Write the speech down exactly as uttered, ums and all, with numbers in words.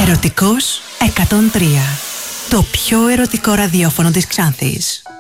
Ερωτικός εκατόν τρία. Το πιο ερωτικό ραδιόφωνο της Ξάνθης.